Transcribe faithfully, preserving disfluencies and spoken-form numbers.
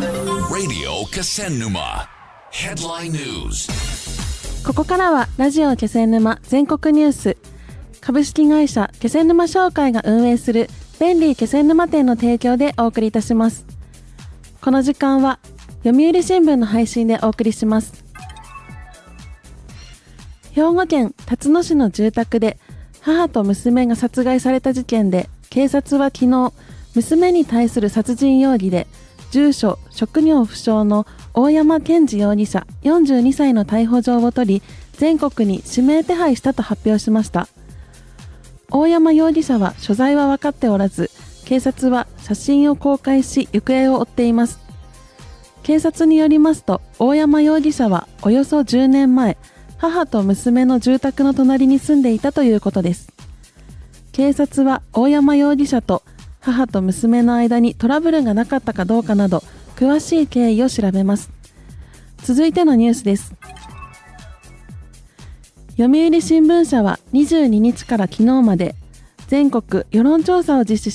Radio Kesennuma Headline News。 ここからはラジオ気仙沼全国ニュース。株式会社気仙沼商会が運営する便利気仙沼店の提供でお送りいたします。この時間は読売新聞の配信でお送りします。兵庫県辰野市の住宅で母と娘が殺害された事件で、警察は昨日娘に対する殺人容疑で住所職業不詳の大山健二容疑者よんじゅうにさいの逮捕状を取り、全国に指名手配したと発表しました。大山容疑者は所在は分かっておらず、警察は写真を公開し行方を追っています。警察によりますと、大山容疑者はおよそじゅうねんまえ、母と娘の住宅の隣に住んでいたということです。警察は大山容疑者と母と娘の間にトラブルがなかったかどうかなど詳しい経緯を調べます。続いてのニュースです。読売新聞社はにじゅうににちから昨日まで全国世論調査を実施し